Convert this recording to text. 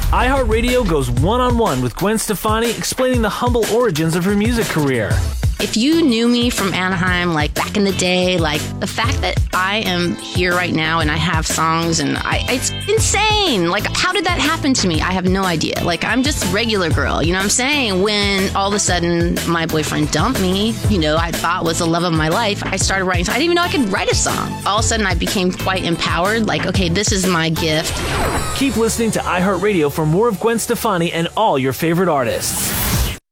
iHeartRadio goes one-on-one with Gwen Stefani, explaining the humble origins of her music career. If you knew me from Anaheim, like back in the day, like the fact that I am here right now and I have songs and it's insane. Like, how did that happen to me? I have no idea. Like, I'm just a regular girl, you know what I'm saying? When all of a sudden my boyfriend dumped me, you know, I thought was the love of my life, I started writing. I didn't even know I could write a song. All of a sudden I became quite empowered. Like, okay, this is my gift. Keep listening to iHeartRadio for more of Gwen Stefani and all your favorite artists.